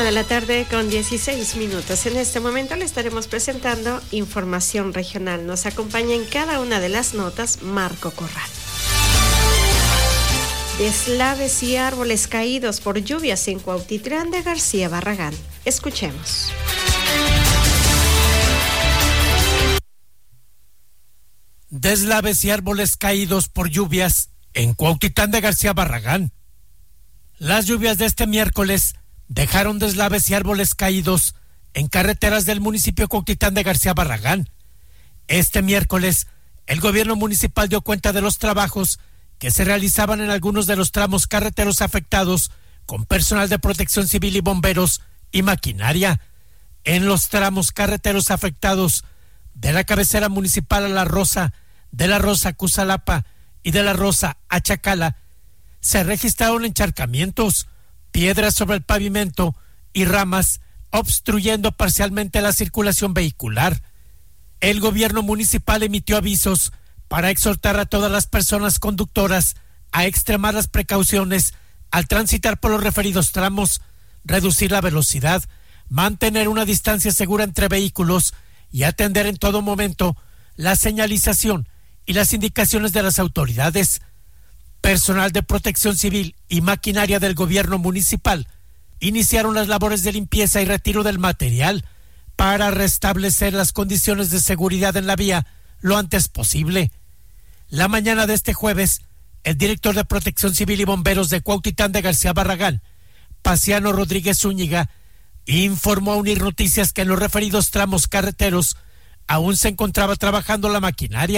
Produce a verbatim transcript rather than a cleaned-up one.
de la tarde con dieciséis minutos. En este momento le estaremos presentando información regional. Nos acompaña en cada una de las notas Marco Corral. Deslaves y árboles caídos por lluvias en Cuautitlán de García Barragán. Escuchemos. Deslaves y árboles caídos por lluvias en Cuautitlán de García Barragán. Las lluvias de este miércoles dejaron deslaves y árboles caídos en carreteras del municipio Cuautitlán de García Barragán. Este miércoles, el gobierno municipal dio cuenta de los trabajos que se realizaban en algunos de los tramos carreteros afectados con personal de protección civil y bomberos y maquinaria. En los tramos carreteros afectados de la cabecera municipal a La Rosa, de La Rosa a Cusalapa y de La Rosa a Chacala, se registraron encharcamientos, piedras sobre el pavimento y ramas obstruyendo parcialmente la circulación vehicular. El gobierno municipal emitió avisos para exhortar a todas las personas conductoras a extremar las precauciones al transitar por los referidos tramos, reducir la velocidad, mantener una distancia segura entre vehículos y atender en todo momento la señalización y las indicaciones de las autoridades. Personal de protección civil y maquinaria del gobierno municipal iniciaron las labores de limpieza y retiro del material para restablecer las condiciones de seguridad en la vía lo antes posible. La mañana de este jueves, el director de Protección Civil y Bomberos de Cuautitlán de García Barragán, Paciano Rodríguez Zúñiga, informó a Unir Noticias que en los referidos tramos carreteros aún se encontraba trabajando la maquinaria.